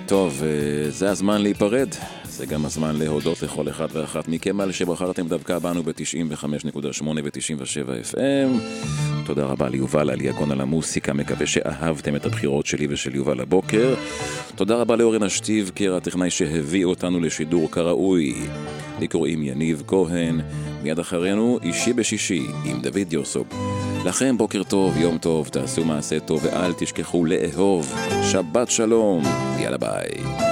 טוב, זה הזמן להיפרד. זה גם הזמן להודות לכל אחד ואחת מכם על שבחרתם דווקא בנו ב-95.8 ו-97 FM. תודה רבה ליובל על יגון על המוסיקה, מקווה שאהבתם את הבחירות שלי ושל יובל הבוקר. תודה רבה לאורן אשתיב, קרא הטכנאי שהביא אותנו לשידור כראוי. לי קוראים יניב כהן, מיד אחרינו אישי בשישי עם דוד יוסוב. לכם בוקר טוב, יום טוב, תעשו מעשה טוב ואל תשכחו לאהוב. שבת שלום, יאללה ביי.